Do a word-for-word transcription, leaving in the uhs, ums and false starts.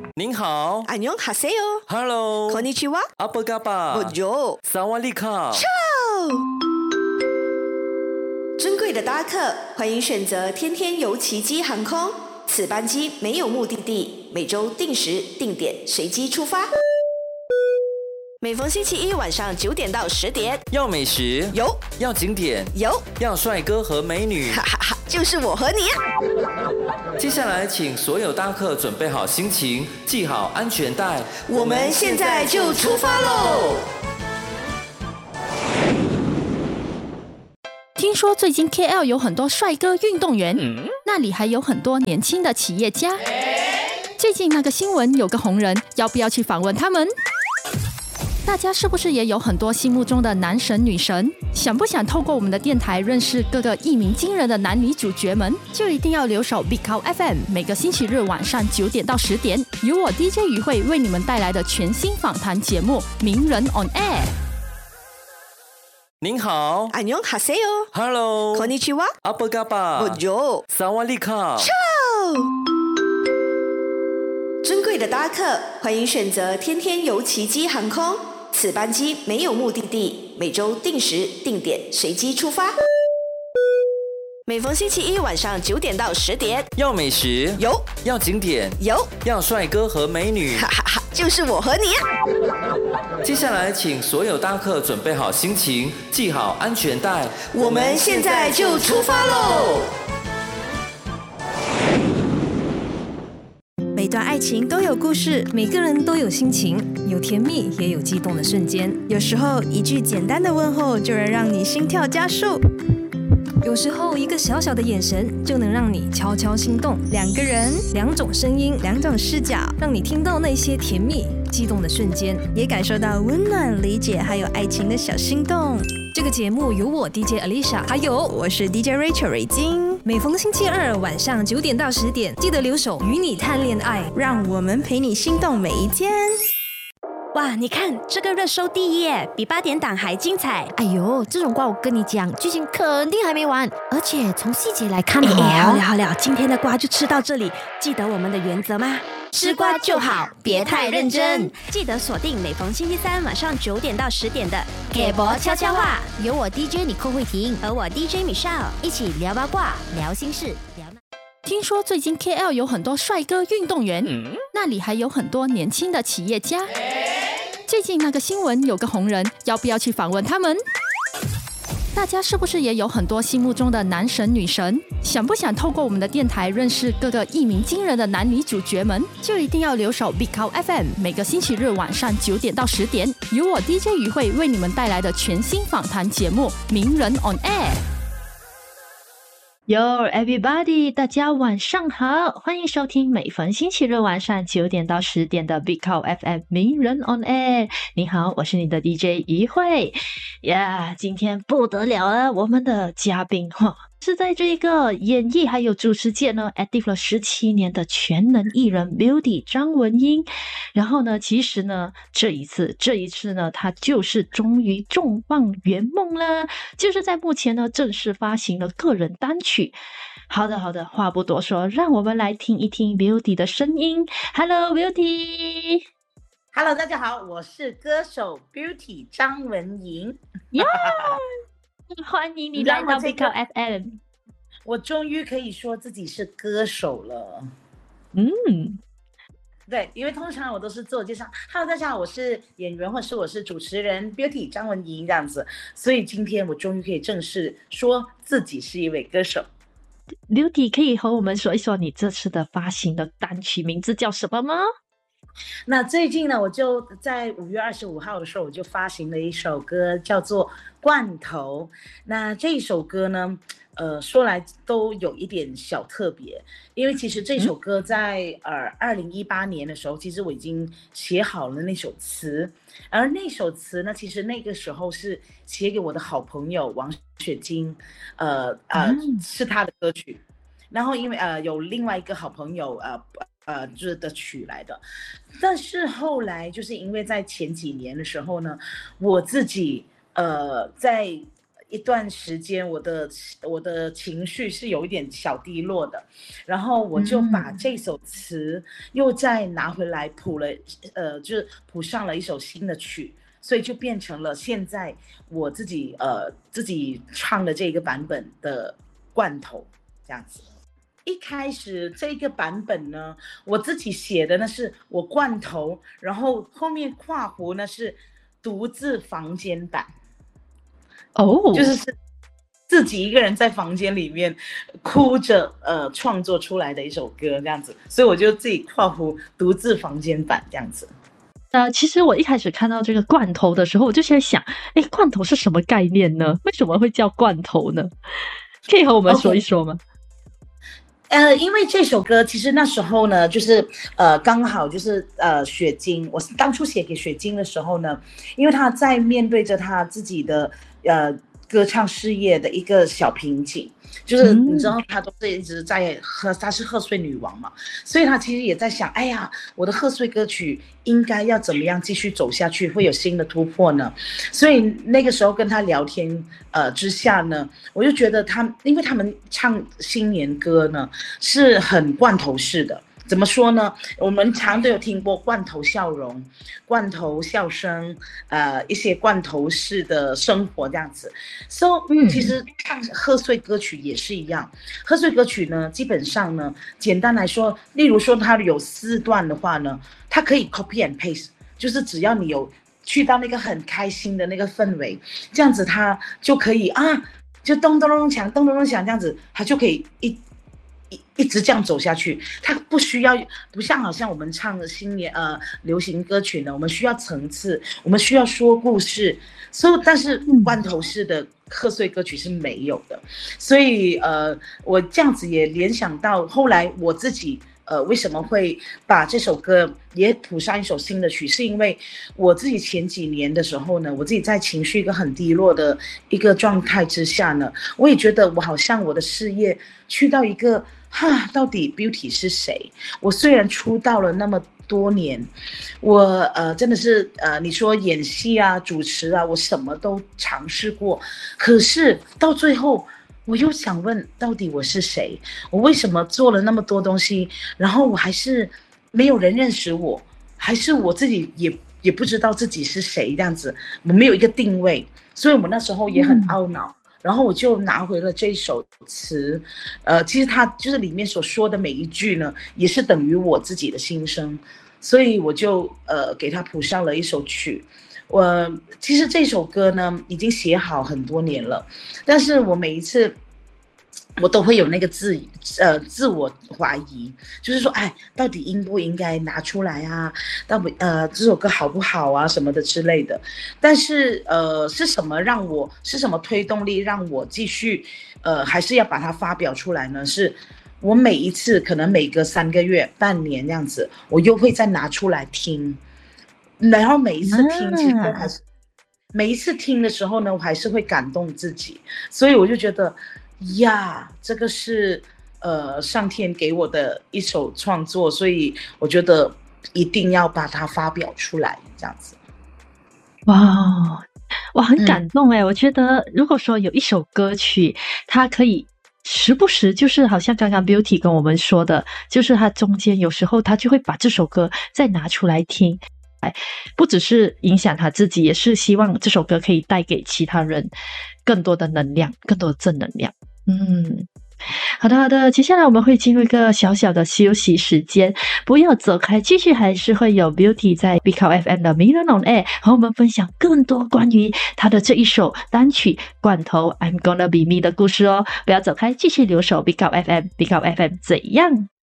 您好， 안녕하세요 Hello， こんにちは， 阿布嘎巴， Bonjour， 萨瓦利卡。 尊贵的搭客，欢迎选择天天游奇迹航空。此班机没有目的地，每周定时定点随机出发。每逢星期一晚上九点到十点， 要美食， 有要景点， 有， 要帅哥和美女， 哈哈哈，就是我和你啊！ 接下来，请所有搭客准备好心情，系好安全带， 我们现在就出发喽！ 听说最近 K L 有很多帅哥运动员，嗯、那里还有很多年轻的企业家。最近那个新闻有个红人，要不要去访问他们？大家是不是也有很多心目中的男神女神？想不想透过我们的电台认识各个一鸣惊人的男女主角们？就一定要留守 Big Cow F M， 每个星期日晚上九点到十点，由我 D J 于慧为你们带来的全新访谈节目《名人 on Air》。 您好， 안녕하세요 Hello， こんにちは， 阿布嘎巴， Bonjour， 萨瓦利卡。 尊贵的搭客，欢迎选择天天游奇迹航空。此班机没有目的地，每周定时定点随机出发。每逢星期一晚上九点到十点， 要美食， 有要景点， 有， 要帅哥和美女， 哈哈哈，就是我和你啊！ 接下来，请所有搭客准备好心情，系好安全带， 我们现在就出发喽！ 每段爱情都有故事，每个人都有心情，有甜蜜也有激动的瞬间。 有时候一句简单的问候就能让你心跳加速， 有时候一个小小的眼神就能让你悄悄心动。 两个人， 两种声音， 两种视角， 让你听到那些甜蜜激动的瞬间， 也感受到温暖、理解还有爱情的小心动。 这个节目由我 D J Alicia， 还有我是 D J Rachel 瑞金。 每逢星期二晚上九点到十点，记得留守与你谈恋爱， 让我们陪你心动每一天。 哇，你看这个热搜第一耶，比八点档还精彩。 哎呦，这种瓜我跟你讲，剧情肯定还没完，而且从细节来看， 哎，好了好了，今天的瓜就吃到这里。记得我们的原则吗？吃瓜就好，别太认真。记得锁定每逢星期三晚上九点到十点的《给博悄悄话》， 由我 D J 你寇慧婷和我 D J Michelle 一起聊八卦、聊心事、聊那。 听说最近 K L 有很多帅哥运动员，嗯、那里还有很多年轻的企业家。最近那个新闻有个红人，要不要去访问他们？大家是不是也有很多心目中的男神女神？想不想透过我们的电台认识各个一鸣惊人的男女主角们？就一定要留守 Big Cow F M， 每个星期日晚上九点到十点，由我 D J 于慧为你们带来的全新访谈节目《名人 on Air》。Yo everybody， 大家晚上好，欢迎收听每逢星期日晚上九点到十点的 Big Cow F M 名人 on Air。你好，我是你的 D J 于慧呀。Yeah, 今天不得了了，我们的嘉宾哈是在这个演艺还有主持界呢 active 了十七年的全能艺人 Beauty 张文音。然后呢，其实呢，这一次这一次呢，她就是终于众望圆梦了，就是在目前呢正式发行了个人单曲。好的好的，话不多说，让我们来听一听 Beauty 的声音。 Hello Beauty。 Hello 大家好，我是歌手 Beauty 张文莹。 yeah! 欢迎你来到 Big Cow F M。 我终于可以说自己是歌手了。 嗯， 对，因为通常我都是自我介绍 Hello 大家好，我是演员或是我是主持人 Beauty 张文莹这样子，所以今天我终于可以正式说自己是一位歌手。 Beauty 可以和我们说一说你这次的发行的单曲名字叫什么吗？ 那最近呢，我就在五月二十五号的时候，我就发行了一首歌，叫做《罐头》。那这一首歌呢，呃，说来都有一点小特别，因为其实这首歌在呃二零一八年的时候，其实我已经写好了那首词，而那首词呢，其实那个时候是写给我的好朋友王雪晶，呃呃，嗯、是他的歌曲。然后因为呃有另外一个好朋友呃。呃，就是的曲来的，但是后来就是因为在前几年的时候呢，我自己呃在一段时间我的我的情绪是有一点小低落的，然后我就把这首词又再拿回来谱了，呃，就是谱上了一首新的曲，所以就变成了现在我自己呃自己唱的这个版本的罐头这样子。一开始这个版本呢，我自己写的呢是我罐头，然后后面括弧呢是独自房间版。 哦， 就是自己一个人在房间里面哭着呃创作出来的一首歌这样子，所以我就自己括弧独自房间版这样子。 呃，其实我一开始看到这个罐头的时候，我就在想，哎，罐头是什么概念呢？为什么会叫罐头呢？可以和我们说一说吗？ Okay.呃，因为这首歌其实那时候呢，就是呃刚好就是呃雪晶，我当初写给雪晶的时候呢，因为他在面对着他自己的呃歌唱事业的一个小瓶颈，就是你知道他都是一直在贺，她是贺岁女王嘛，所以他其实也在想，哎呀，我的贺岁歌曲应该要怎么样继续走下去，会有新的突破呢？所以那个时候跟他聊天呃之下呢，我就觉得他，因为他们唱新年歌呢是很罐头式的。怎么说呢？我们常都有听过罐头笑容、罐头笑声，呃，一些罐头式的生活这样子。So，、嗯、其实唱贺岁歌曲也是一样。贺岁歌曲呢，基本上呢，简单来说，例如说它有四段的话呢，它可以 copy and paste， 就是只要你有去到那个很开心的那个氛围，这样子它就可以啊，就咚咚咚响，咚咚咚响这样子，它就可以一。一, 一直这样走下去，它不需要，不像好像我们唱的新年呃流行歌曲呢，我们需要层次，我们需要说故事，所以但是罐头式的贺岁歌曲是没有的，所以呃我这样子也联想到后来我自己呃为什么会把这首歌也谱上一首新的曲，是因为我自己前几年的时候呢，我自己在情绪一个很低落的一个状态之下呢，我也觉得我好像我的事业去到一个哈，到底 Beauty 是谁？我虽然出道了那么多年，我呃真的是呃你说演戏啊、主持啊，我什么都尝试过，可是到最后我又想问，到底我是谁？我为什么做了那么多东西，然后我还是没有人认识我，还是我自己也也不知道自己是谁这样子，我没有一个定位，所以我那时候也很懊恼。嗯，然后我就拿回了这首词，呃，其实它就是里面所说的每一句呢，也是等于我自己的心声，所以我就呃给它谱上了一首曲。我其实这首歌呢已经写好很多年了，但是我每一次我都会有那个自呃自我怀疑，就是说，哎，到底应不应该拿出来啊？到底呃这首歌好不好啊？什么的之类的。但是呃是什么让我是什么推动力让我继续呃还是要把它发表出来呢？是我每一次可能每隔三个月、半年这样子，我又会再拿出来听，然后每一次听其实都还是、啊、每一次听的时候呢，我还是会感动自己，所以我就觉得。呀，这个是呃上天给我的一首创作，所以我觉得一定要把它发表出来，这样子。 哇，我很感动哎、嗯！我觉得如果说有一首歌曲，它可以时不时，就是好像刚刚 Beauty 跟我们说的，就是它中间有时候他就会把这首歌再拿出来听。不只是影响他自己，也是希望这首歌可以带给其他人更多的能量，更多的正能量。嗯，好的好的，接下来我们会进入一个小小的休息时间，不要走开，继续还是会有 Beauty 在 Big Out F M 的 Mirror on Air 和我们分享更多关于他的这一首单曲罐头 I'm Gonna Be Me 的故事哦。不要走开，继续留守 Big Out F M Big Out F M 怎样